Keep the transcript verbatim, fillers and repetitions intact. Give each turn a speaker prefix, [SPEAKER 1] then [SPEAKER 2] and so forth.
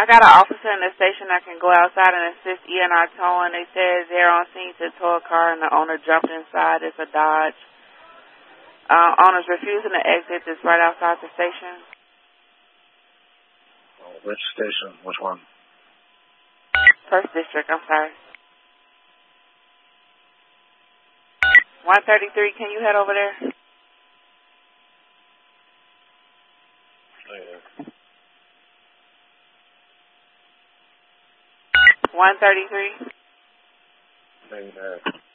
[SPEAKER 1] I got an officer in the station that can go outside and assist E and R towing. They said they're on scene to tow a car and the owner jumped inside. It's a Dodge. Uh, owner's refusing to exit. It's right outside the station.
[SPEAKER 2] Oh, which station? Which one?
[SPEAKER 1] First District, I'm sorry. one thirty-three, can you head over there?
[SPEAKER 2] Yeah.
[SPEAKER 1] one thirty-three.
[SPEAKER 2] Yeah.